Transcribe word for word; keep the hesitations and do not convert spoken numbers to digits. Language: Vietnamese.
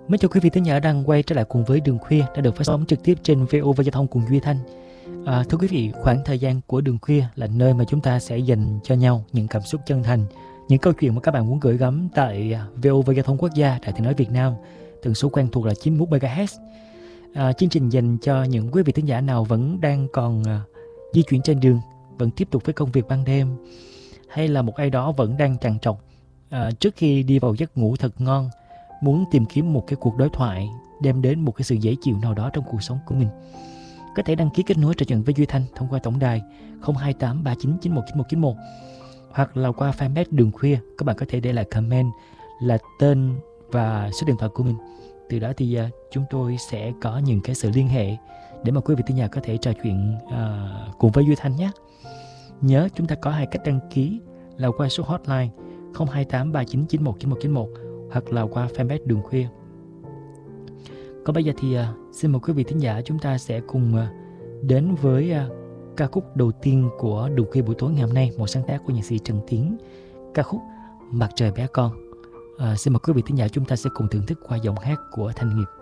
Mến chào quý vị thính giả đang quay trở lại cùng với Đường Khuya đã được phát sóng trực tiếp trên vê o vê Giao thông cùng Duy Thanh. À, thưa quý vị, khoảng thời gian của Đường Khuya là nơi mà chúng ta sẽ dành cho nhau những cảm xúc chân thành, những câu chuyện mà các bạn muốn gửi gắm tại vê o vê Giao thông Quốc gia, Đài Tiếng nói Việt Nam, tần số quen thuộc là chín mươi mốt mê ga héc. À, chương trình dành cho những quý vị thính giả nào vẫn đang còn uh, di chuyển trên đường, vẫn tiếp tục với công việc ban đêm, hay là một ai đó vẫn đang trằn trọc uh, trước khi đi vào giấc ngủ thật ngon, muốn tìm kiếm một cái cuộc đối thoại đem đến một cái sự dễ chịu nào đó trong cuộc sống của mình, có thể đăng ký kết nối trò chuyện với Duy Thanh thông qua tổng đài không hai tám ba chín chín một chín một chín một, hoặc là qua fanpage Đường Khuya. Các bạn có thể để lại comment là tên và số điện thoại của mình. Từ đó thì uh, chúng tôi sẽ có những cái sự liên hệ để mà quý vị thính giả có thể trò chuyện uh, cùng với Duy Thanh nhé. Nhớ chúng ta có hai cách đăng ký là qua số hotline không hai tám ba chín chín một chín một chín một hoặc là qua fanpage Đường Khuya. Còn bây giờ thì uh, xin mời quý vị thính giả chúng ta sẽ cùng uh, đến với uh, ca khúc đầu tiên của Đường Khuya buổi tối ngày hôm nay, một sáng tác của nhạc sĩ Trần Tiến, ca khúc Mặt Trời Bé Con. Uh, xin mời quý vị thính giả chúng ta sẽ cùng thưởng thức qua giọng hát của Thanh Nghiệp.